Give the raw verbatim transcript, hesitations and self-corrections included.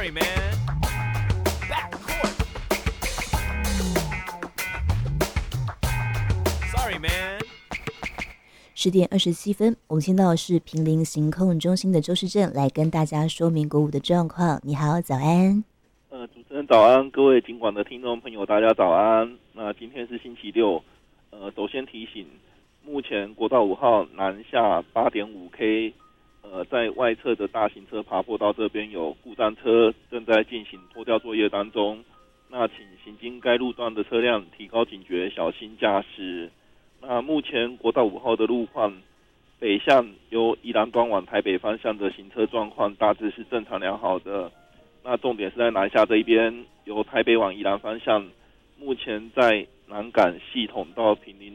Sorry, man. Back court. Sorry, man. 十点二十七分，我们听到的是平林行控中心的周世正来跟大家说明国五的状况。你好，早安。 呃，主持人早安，各位警广的听众朋友，大家早安。那今天是星期六，呃，首先提醒，目前国道五号南下 八点五 K， 呃，在外侧的大型车爬坡道这边有故障车正在进行拖吊作业当中。那请行经该路段的车辆提高警觉，小心驾驶。那目前国道五号的路况，北向由宜兰端往台北方向的行车状况大致是正常良好的。那重点是在南下这一边，由台北往宜兰方向，目前在南港系统到平林